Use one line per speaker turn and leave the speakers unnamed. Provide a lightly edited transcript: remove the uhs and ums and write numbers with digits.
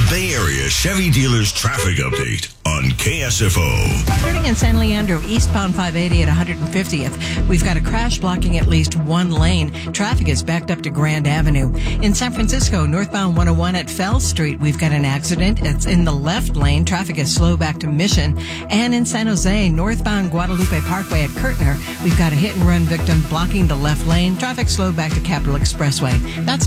Bay Area Chevy Dealers Traffic Update on KSFO.
Starting in San Leandro, eastbound 580 at 150th. We've got a crash blocking at least one lane. Traffic is backed up to Grand Avenue. In San Francisco, northbound 101 at Fell Street, we've got an accident. It's in the left lane. Traffic is slow back to Mission. And in San Jose, northbound Guadalupe Parkway at Kirtner, we've got a hit-and-run victim blocking the left lane. Traffic slowed back to Capitol Expressway. That's